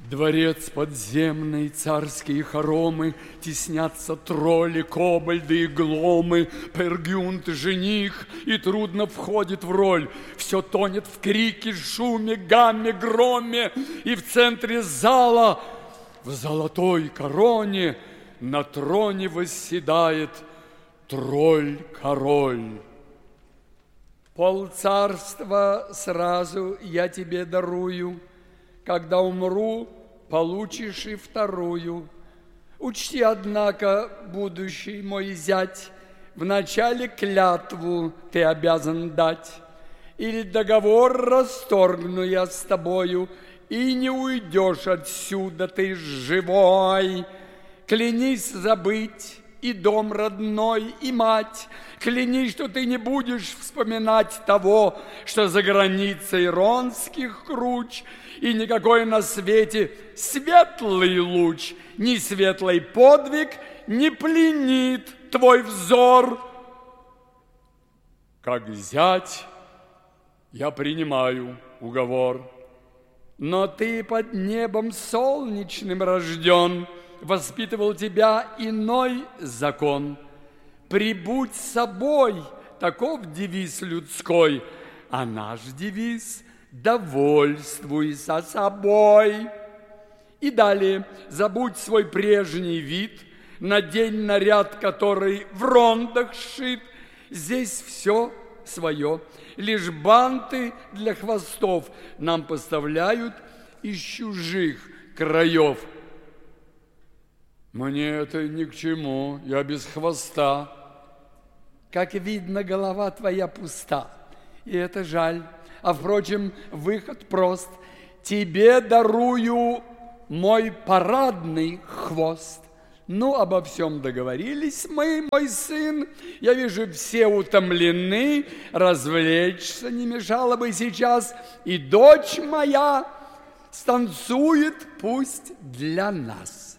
Дворец подземный, царские хоромы, теснятся тролли, кобальды и гломы, Пергюнт жених, и трудно входит в роль. Все тонет в крике, шуме, гамме, громе, и в центре зала, в золотой короне, на троне восседает тролль-король. Полцарства сразу я тебе дарую, когда умру, получишь и вторую. Учти, однако, будущий мой зять, вначале клятву ты обязан дать, или договор расторгну я с тобою, и не уйдешь отсюда ты живой. Клянись забыть и дом родной, и мать. Клянись, что ты не будешь вспоминать того, что за границей ронских круч, и никакой на свете светлый луч, ни светлый подвиг не пленит твой взор. Как зять я принимаю уговор. Но ты под небом солнечным рожден, воспитывал тебя иной закон. Прибудь собой, таков девиз людской, а наш девиз — довольствуйся собой. И далее забудь свой прежний вид, надень наряд, который в рондах сшит. Здесь все свое, лишь банты для хвостов нам поставляют из чужих краев. Мне это ни к чему, я без хвоста. Как видно, голова твоя пуста, и это жаль. А, впрочем, выход прост. Тебе дарую мой парадный хвост. Ну, обо всем договорились мы, мой сын. Я вижу, все утомлены. Развлечься не мешало бы сейчас. И дочь моя станцует пусть для нас.